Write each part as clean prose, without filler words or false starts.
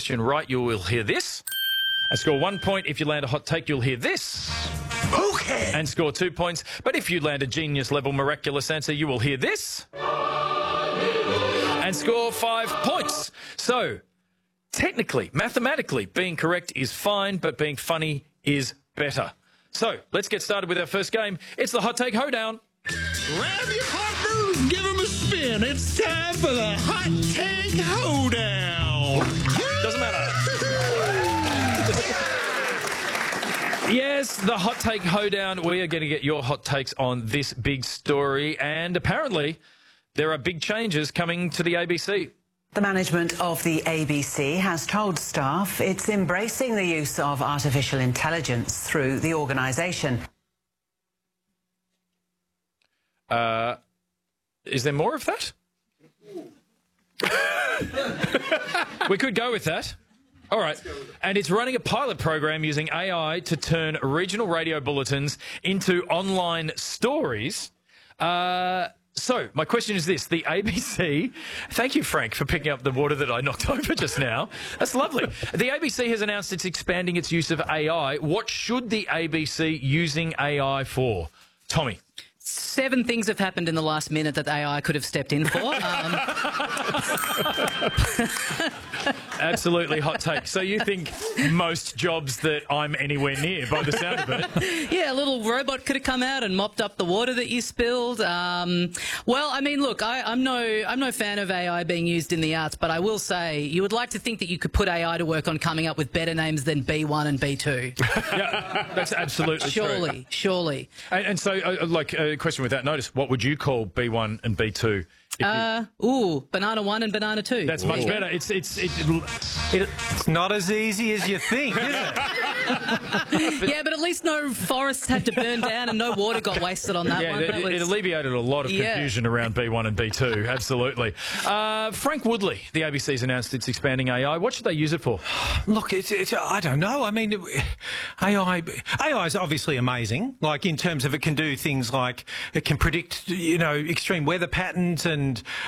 question right, you will hear this. And score 1 point. If you land a hot take, you'll hear this. Okay. And score 2 points. But if you land a genius-level miraculous answer, you will hear this. And score 5 points. So, technically, mathematically, being correct is fine, but being funny is better. So, let's get started with our first game. It's the Hot Take Hoedown. Grab your partners, give them a spin. It's time for the Hot Take Hoedown. Doesn't matter. Yes, the Hot Take Hoedown. We are going to get your hot takes on this big story. And apparently, there are big changes coming to the ABC. The management of the ABC has told staff it's embracing the use of artificial intelligence through the organisation. Is there more of that? We could go with that. All right. And it's running a pilot program using AI to turn regional radio bulletins into online stories. So, my question is this. The ABC... Thank you, Frank, for picking up the water that I knocked over just now. That's lovely. The ABC has announced it's expanding its use of AI. What should the ABC using AI for? Tommy. 7 things have happened in the last minute that AI could have stepped in for. Absolutely hot take. So you think most jobs that I'm anywhere near, by the sound of it? Yeah, a little robot could have come out and mopped up the water that you spilled. Well, I mean, look, I'm no fan of AI being used in the arts, but I will say you would like to think that you could put AI to work on coming up with better names than B1 and B2. Yeah, that's absolutely true. Surely. And so, like, a question with that notice, what would you call B1 and B2? Banana 1 and Banana 2. That's much better. It's not as easy as you think, is it? Yeah, but at least no forests had to burn down and no water got wasted on that one. It alleviated a lot of confusion around B1 and B2, absolutely. Frank Woodley, the ABC's announced it's expanding AI. What should they use it for? Look, I don't know. I mean, AI is obviously amazing, like in terms of it can do things like it can predict, extreme weather patterns and,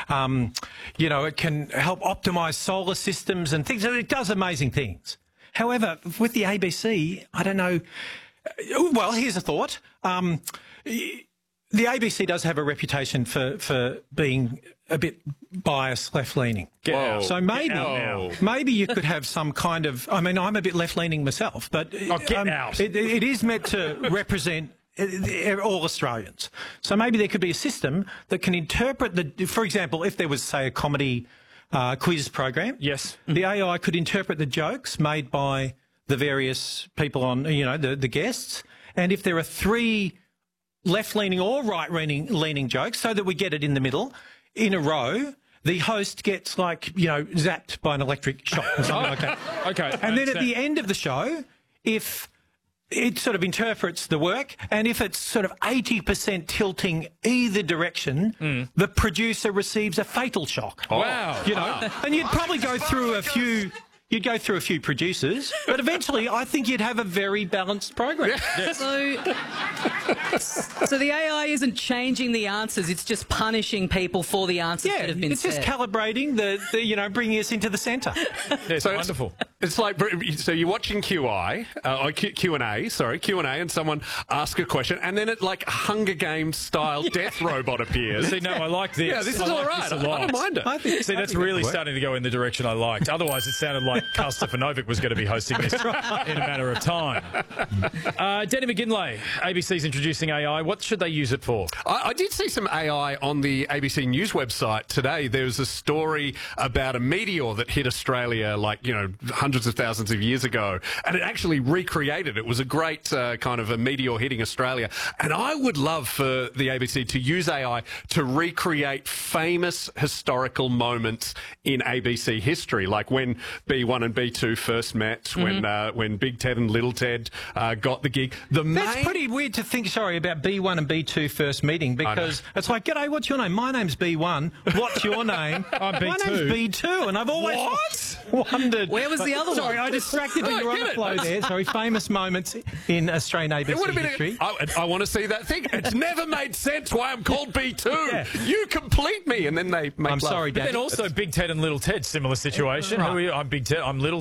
it can help optimise solar systems and things. It does amazing things. However, with the ABC, I don't know. Well, here's a thought. The ABC does have a reputation for being a bit biased, left-leaning. So maybe you could have some kind of... I mean, I'm a bit left-leaning myself, but it is meant to represent all Australians. So maybe there could be a system that can interpret for example, if there was, say, a comedy quiz program. Yes. The AI could interpret the jokes made by the various people on, the guests. And if there are 3 left-leaning or right-leaning jokes, so that we get it in the middle, in a row, the host gets, zapped by an electric shock or something like that. Okay. And then at the end of the show, if it sort of interprets the work, and if it's sort of 80% tilting either direction, the producer receives a fatal shock. Wow. And you'd probably go through a few... You'd go through a few producers, but eventually I think you'd have a very balanced program. Yes. So the AI isn't changing the answers, it's just punishing people for the answers that have been said. It's just calibrating bringing us into the centre. Yes, so wonderful. It's like, so you're watching Q&A, and someone asks a question, and then it like Hunger Games style death robot appears. See, no, I like this. Yeah, this is all right. I don't mind it. See, that's really starting to go in the direction I liked. Otherwise, it sounded like Carl Stefanovic was going to be hosting this in a matter of time. Danny McGinlay, ABC's introducing AI. What should they use it for? I did see some AI on the ABC News website today. There was a story about a meteor that hit Australia hundreds of thousands of years ago, and it actually recreated. It was a great kind of a meteor hitting Australia. And I would love for the ABC to use AI to recreate famous historical moments in ABC history, like when B1 and B2 first met, when Big Ted and Little Ted got the gig. That's pretty weird to think, about B1 and B2 first meeting, because it's like, g'day, what's your name? My name's B1. What's your name? I'm B2. My name's B2, and I've always wondered. Where was the other one? Sorry, I distracted you. You're on the flow there. Sorry, famous moments in Australian ABC history. I want to see that thing. It's never made sense why I'm called B2. Yeah. You complete me. And then they make I'm sorry, Dad. But then also Big Ted and Little Ted, similar situation. Right. Who are you? I'm Big Ted. I'm Little